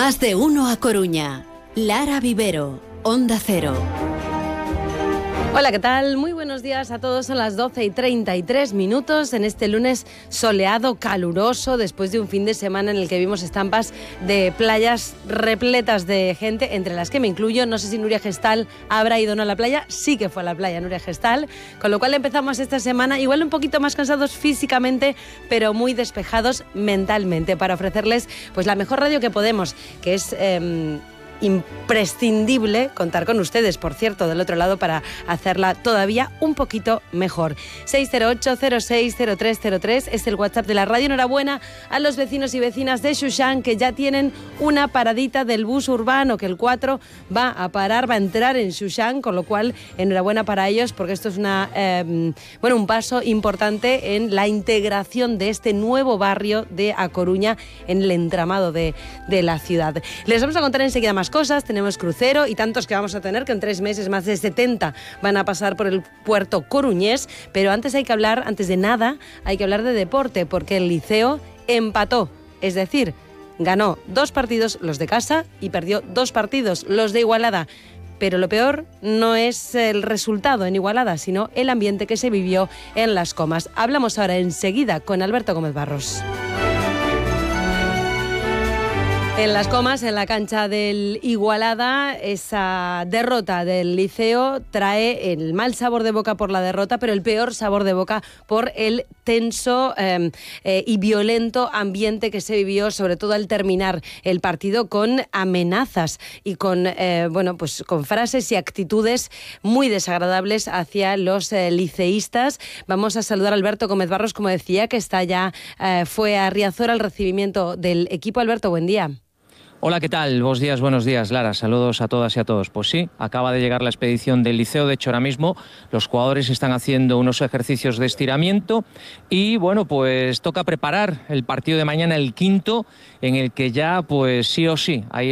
Más de uno a Coruña. Lara Vivero, Onda Cero. Hola, ¿qué tal? Muy buenos días a todos. Son las 12:33 en este lunes soleado, caluroso, después de un fin de semana en el que vimos estampas de playas repletas de gente, entre las que me incluyo. No sé si Nuria Gestal habrá ido o no a la playa. Sí que fue a la playa Nuria Gestal, con lo cual empezamos esta semana igual un poquito más cansados físicamente, pero muy despejados mentalmente, para ofrecerles pues la mejor radio que podemos, que es imprescindible contar con ustedes, por cierto, del otro lado, para hacerla todavía un poquito mejor. 608-060303 es el WhatsApp de la radio. Enhorabuena a los vecinos y vecinas de Xuxán, que ya tienen una paradita del bus urbano, que el 4 va a entrar en Xuxán, con lo cual enhorabuena para ellos, porque esto es un paso importante en la integración de este nuevo barrio de A Coruña en el entramado de la ciudad. Les vamos a contar enseguida más cosas. Tenemos crucero y tantos que vamos a tener, que en 3 meses más de 70 van a pasar por el puerto coruñés. Pero antes de nada, hay que hablar de deporte, porque el Liceo empató, es decir, ganó 2 partidos los de casa y perdió 2 partidos los de Igualada. Pero lo peor no es el resultado en Igualada, sino el ambiente que se vivió en Las Comas. Hablamos ahora enseguida con Alberto Gómez Barros. En Las Comas, en la cancha del Igualada, esa derrota del Liceo trae el mal sabor de boca por la derrota, pero el peor sabor de boca por el tenso y violento ambiente que se vivió, sobre todo al terminar el partido, con amenazas y con frases y actitudes muy desagradables hacia los liceístas. Vamos a saludar a Alberto Gómez Barros, como decía, que está ya, fue a Riazor al recibimiento del equipo. Alberto, buen día. Hola, ¿qué tal? Buenos días, Lara. Saludos a todas y a todos. Pues sí, acaba de llegar la expedición del Liceo. De hecho, ahora mismo los jugadores están haciendo unos ejercicios de estiramiento y, bueno, pues toca preparar el partido de mañana, el 5º, en el que ya, pues sí o sí, hay